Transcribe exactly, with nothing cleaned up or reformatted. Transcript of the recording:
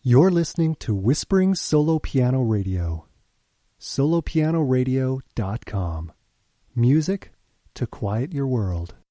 You're listening to Whispering Solo Piano Radio. solo piano radio dot com. Music to quiet your world.